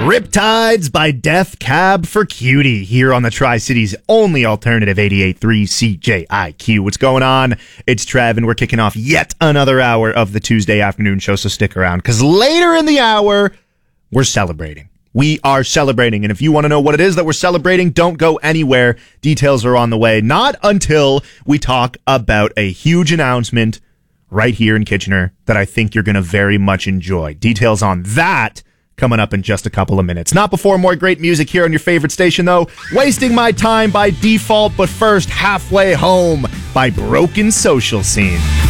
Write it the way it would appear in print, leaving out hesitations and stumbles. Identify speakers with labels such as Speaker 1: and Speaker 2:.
Speaker 1: Riptides by Death Cab for Cutie here on the Tri-City's only alternative 88.3 CJIQ. What's going on? It's Trev, and we're kicking off yet another hour of the Tuesday afternoon show, so stick around, because later in the hour, we're celebrating. We are celebrating, and if you want to know what it is that we're celebrating, don't go anywhere. Details are on the way, not until we talk about a huge announcement right here in Kitchener that I think you're going to very much enjoy. Details on that coming up in just a couple of minutes. Not before more great music here on your favorite station, though. Wasting My Time by Default, but first, Halfway Home by Broken Social Scene.